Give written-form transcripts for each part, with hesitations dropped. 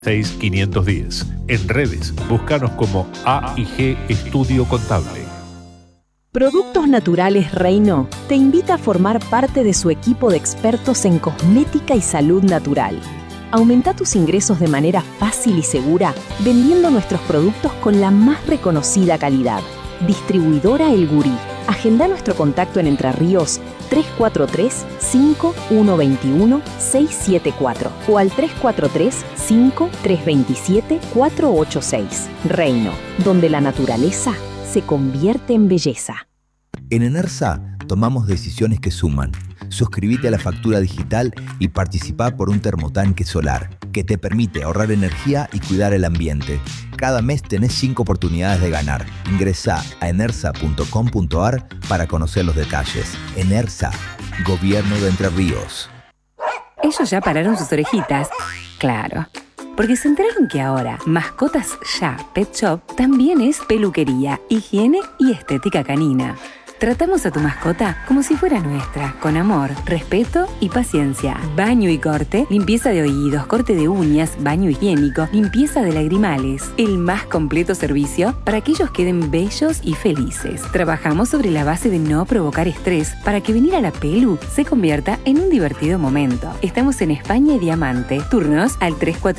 6510. En redes, búscanos como AIG Estudio Contable. Productos Naturales Reino te invita a formar parte de su equipo de expertos en cosmética y salud natural. Aumenta tus ingresos de manera fácil y segura vendiendo nuestros productos con la más reconocida calidad. Distribuidora El Gurí. Agenda nuestro contacto en Entre Ríos 343-5121-674 o al 343-5327-486. Reino, donde la naturaleza se convierte en belleza. En Enersa tomamos decisiones que suman. Suscríbete a la factura digital y participá por un termotanque solar que te permite ahorrar energía y cuidar el ambiente. Cada mes tenés 5 oportunidades de ganar. Ingresá a enersa.com.ar para conocer los detalles. Enersa, Gobierno de Entre Ríos. Ellos ya pararon sus orejitas. Claro. Porque se enteraron que ahora Mascotas Ya Pet Shop también es peluquería, higiene y estética canina. Tratamos a tu mascota como si fuera nuestra, con amor, respeto y paciencia. Baño y corte, limpieza de oídos, corte de uñas, baño higiénico, limpieza de lagrimales. El más completo servicio para que ellos queden bellos y felices. Trabajamos sobre la base de no provocar estrés para que venir a la pelu se convierta en un divertido momento. Estamos en España y Diamante. Turnos al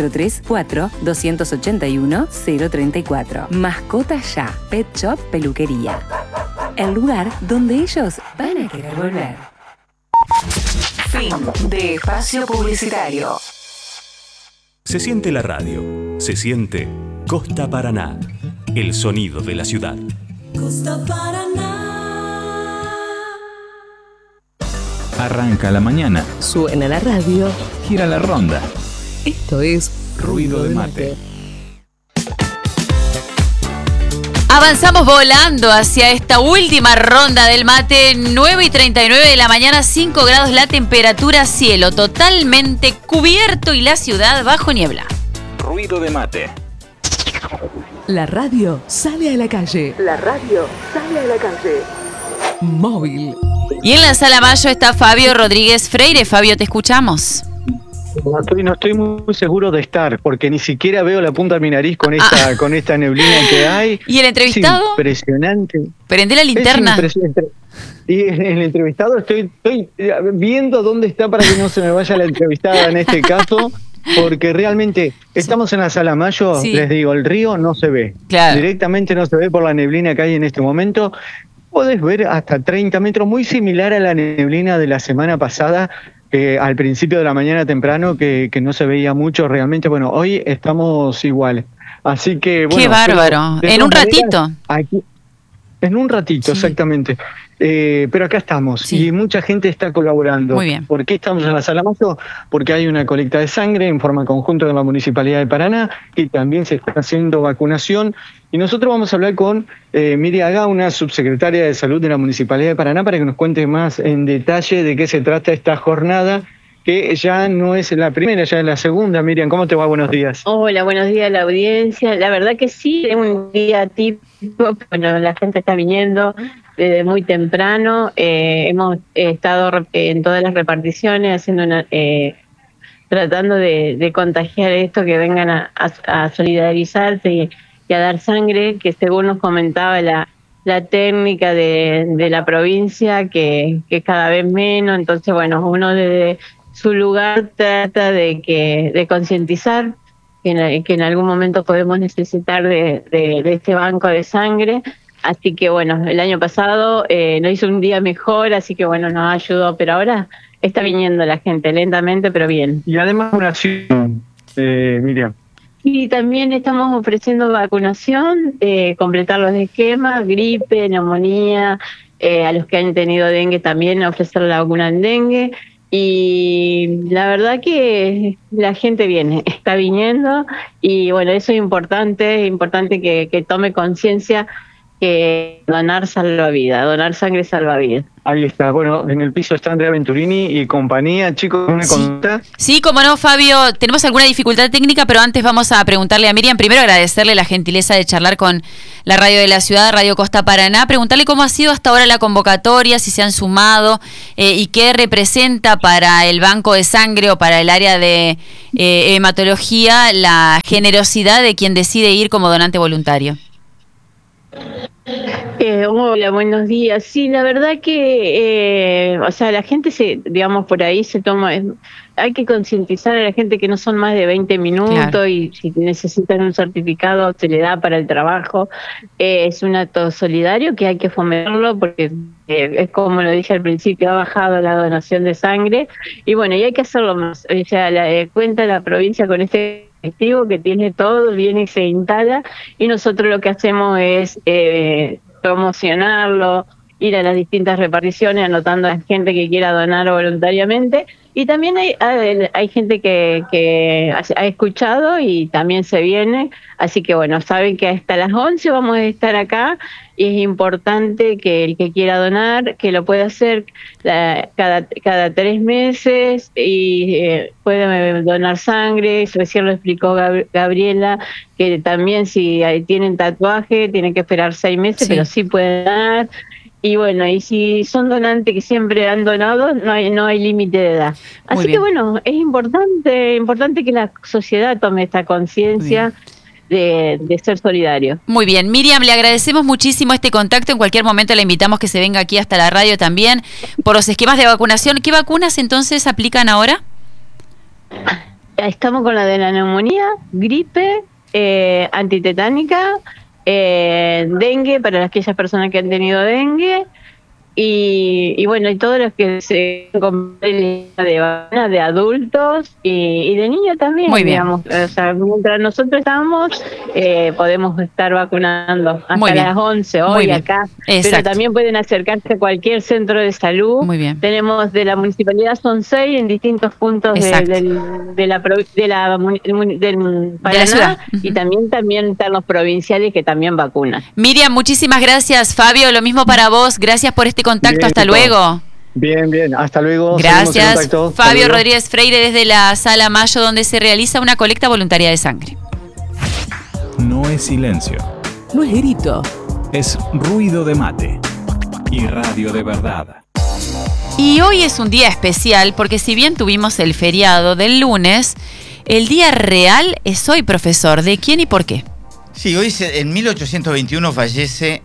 343-4-281-034. Mascotas Ya, Pet Shop Peluquería. El lugar donde ellos van a querer volver. Fin de espacio publicitario. Se siente la radio, se siente Costa Paraná, el sonido de la ciudad. Costa Paraná. Arranca la mañana. Suena la radio. Gira la ronda. Esto es Ruido de Mate. Avanzamos volando hacia esta última ronda del mate. 9:39 de la mañana, 5 grados la temperatura, cielo totalmente cubierto y la ciudad bajo niebla. Ruido de Mate. La radio sale a la calle. La radio sale a la calle. Móvil. Y en la sala Mayo está Fabio Rodríguez Freire. Fabio, te escuchamos. No estoy muy seguro de estar, porque ni siquiera veo la punta de mi nariz con esta neblina que hay. ¿Y el entrevistado? Es impresionante. Prende la linterna. Y el entrevistado estoy viendo dónde está para que no se me vaya la entrevistada en este caso, porque realmente estamos en la sala Mayo, sí. Les digo, el río no se ve. Claro. Directamente no se ve por la neblina que hay en este momento. Podés ver hasta 30 metros, muy similar a la neblina de la semana pasada, al principio de la mañana temprano, que no se veía mucho realmente. Bueno, hoy estamos iguales. Así que, bueno. ¡Qué bárbaro! En un ratito. Aquí, en un ratito, sí. Exactamente. Pero acá estamos, sí. Y mucha gente está colaborando. Muy bien. ¿Por qué estamos en la Sala Mayo? Porque hay una colecta de sangre en forma conjunta con la Municipalidad de Paraná, y también se está haciendo vacunación. Y nosotros vamos a hablar con Miriam Gauna, subsecretaria de Salud de la Municipalidad de Paraná, para que nos cuente más en detalle de qué se trata esta jornada, que ya no es la primera, ya es la segunda. Miriam, ¿cómo te va? Buenos días. Hola, buenos días a la audiencia. La verdad que sí, es un día típico. Bueno, la gente está viniendo desde muy temprano. Hemos estado en todas las reparticiones haciendo tratando de contagiar esto, que vengan a solidarizarse y a dar sangre, que según nos comentaba la técnica de la provincia, que cada vez menos. Entonces, bueno, uno desde su lugar trata de concientizar que en algún momento podemos necesitar de este banco de sangre. Así que bueno, el año pasado no hizo un día mejor, así que bueno, nos ayudó, pero ahora está viniendo la gente lentamente, pero bien. Y además vacunación, Miriam. Y también estamos ofreciendo vacunación, completar los esquemas, gripe, neumonía, a los que han tenido dengue también ofrecer la vacuna en dengue. Y la verdad que la gente viene, está viniendo, y bueno, eso es importante que tome conciencia que donar salva vida, donar sangre salva vida. Ahí está. Bueno, en el piso está Andrea Venturini y compañía. Chicos, ¿me contás? Sí, como no, Fabio, tenemos alguna dificultad técnica, pero antes vamos a preguntarle a Miriam, primero agradecerle la gentileza de charlar con la radio de la ciudad, Radio Costa Paraná, preguntarle cómo ha sido hasta ahora la convocatoria, si se han sumado y qué representa para el banco de sangre o para el área de hematología la generosidad de quien decide ir como donante voluntario. Hola, buenos días. Sí, la verdad que, o sea, la gente digamos, por ahí se toma, hay que concientizar a la gente que no son más de 20 minutos, claro. Y si necesitan un certificado se le da para el trabajo. Es un acto solidario que hay que fomentarlo porque es como lo dije al principio, ha bajado la donación de sangre y bueno, y hay que hacerlo más. O sea, cuenta la provincia con este colectivo que tiene todo, viene y se instala y nosotros lo que hacemos es promocionarlo, ir a las distintas reparticiones anotando a la gente que quiera donar voluntariamente y también hay gente que ha escuchado y también se viene, así que bueno, saben que hasta las 11 vamos a estar acá y es importante que el que quiera donar, que lo pueda hacer cada 3 meses y puede donar sangre. Recién lo explicó Gabriela, que también si tienen tatuaje tienen que esperar 6 meses, sí. Pero sí pueden dar. Y bueno, y si son donantes que siempre han donado, no hay límite de edad. Así que bueno, es importante que la sociedad tome esta conciencia de ser solidario. Muy bien, Miriam, le agradecemos muchísimo este contacto. En cualquier momento la invitamos que se venga aquí hasta la radio también por los esquemas de vacunación. ¿Qué vacunas entonces aplican ahora? Estamos con la de la neumonía, gripe, antitetánica, dengue para aquellas personas que han tenido dengue y bueno, y todos los que se de adultos y de niños también. Muy bien. Digamos, o sea, mientras nosotros estamos podemos estar vacunando hasta las 11 hoy acá. Exacto. Pero también pueden acercarse a cualquier centro de salud. Muy bien. Tenemos de la municipalidad, son 6 en distintos puntos de la ciudad. Y también están los provinciales que también vacunan. Miriam, muchísimas gracias. Fabio, lo mismo para vos. Gracias por este contacto. Bien, hasta luego. Bien, hasta luego. Gracias. Fabio Rodríguez Freire desde la Sala Mayo, donde se realiza una colecta voluntaria de sangre. No es silencio. No es grito. Es ruido de mate y radio de verdad. Y hoy es un día especial porque si bien tuvimos el feriado del lunes, el día real es hoy, profesor. ¿De quién y por qué? Sí, hoy en 1821 fallece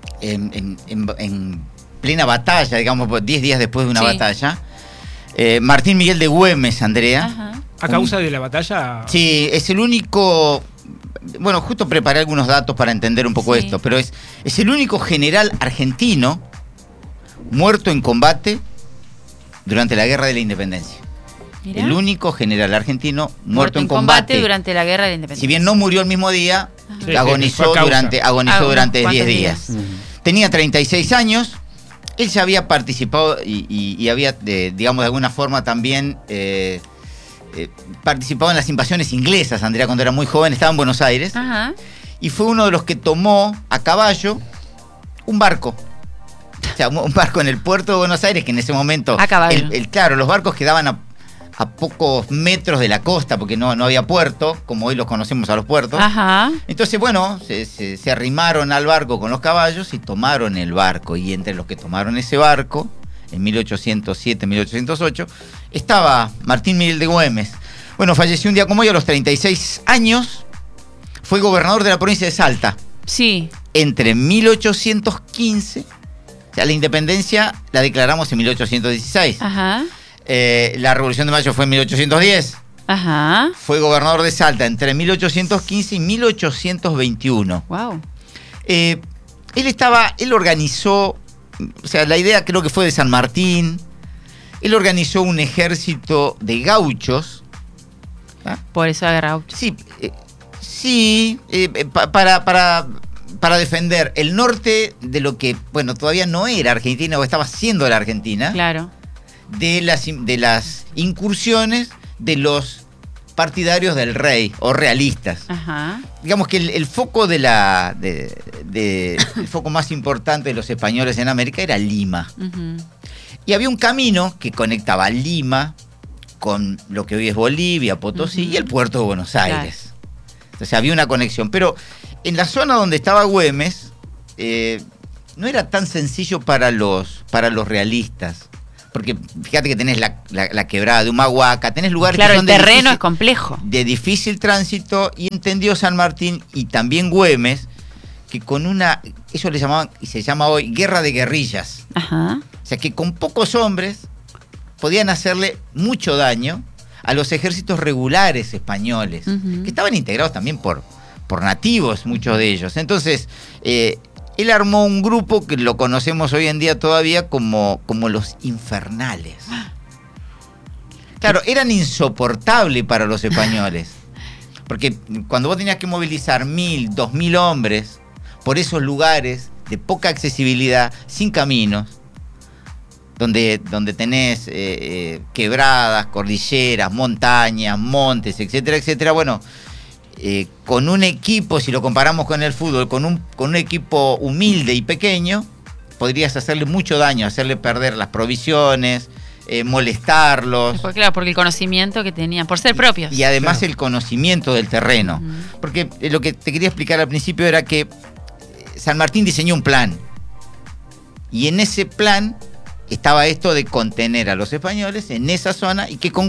en plena batalla, digamos, 10 días después de una batalla, Martín Miguel de Güemes, Andrea. Ajá. ¿A causa de la batalla? Sí, es el único... Bueno, justo preparé algunos datos para entender un poco esto, pero es el único general argentino muerto en combate durante la Guerra de la Independencia. Mirá. El único general argentino muerto en combate durante la Guerra de la Independencia. Si bien no murió el mismo día, agonizó durante 10 días. Tenía 36 años. Él ya había participado y había, digamos, de alguna forma también participado en las invasiones inglesas, Andrea, cuando era muy joven, estaba en Buenos Aires. Ajá. Y fue uno de los que tomó a caballo un barco. O sea, un barco en el puerto de Buenos Aires, que en ese momento... A caballo. Claro, los barcos quedaban a pocos metros de la costa, porque no había puerto, como hoy los conocemos a los puertos. Ajá. Entonces, bueno, se arrimaron al barco con los caballos y tomaron el barco. Y entre los que tomaron ese barco, en 1807, 1808, estaba Martín Miguel de Güemes. Bueno, falleció un día como hoy a los 36 años. Fue gobernador de la provincia de Salta. Sí. Entre 1815, o sea, la independencia la declaramos en 1816. Ajá. La Revolución de Mayo fue en 1810. Ajá. Fue gobernador de Salta entre 1815 y 1821. Wow. Él organizó, o sea, la idea creo que fue de San Martín. Él organizó un ejército de gauchos. Por eso agarra gauchos. Sí, para defender el norte de lo que, bueno, todavía no era Argentina o estaba siendo la Argentina. Claro. De las incursiones de los partidarios del rey o realistas. Ajá. Digamos que el foco de el foco más importante de los españoles en América era Lima. Y había un camino que conectaba Lima con lo que hoy es Bolivia, Potosí y el puerto de Buenos Aires. Entonces había una conexión. Pero en la zona donde estaba Güemes, no era tan sencillo para los realistas. Porque fíjate que tenés la quebrada de Humahuaca, tenés lugares claro, que son el terreno es complejo. De difícil tránsito, y entendió San Martín y también Güemes que con ellos le llamaban, y se llama hoy, guerra de guerrillas. Ajá. O sea que con pocos hombres podían hacerle mucho daño a los ejércitos regulares españoles, que estaban integrados también por nativos, muchos de ellos. Entonces, él armó un grupo que lo conocemos hoy en día todavía como los infernales. Claro, eran insoportables para los españoles. Porque cuando vos tenías que movilizar 1.000, 2.000 hombres por esos lugares de poca accesibilidad, sin caminos, donde tenés quebradas, cordilleras, montañas, montes, etcétera, etcétera, bueno... con un equipo, si lo comparamos con el fútbol, con un equipo humilde y pequeño, podrías hacerle mucho daño, hacerle perder las provisiones, molestarlos. Claro, porque el conocimiento que tenían, por ser propios. Y además el conocimiento del terreno. Porque lo que te quería explicar al principio era que San Martín diseñó un plan. Y en ese plan estaba esto de contener a los españoles en esa zona y que con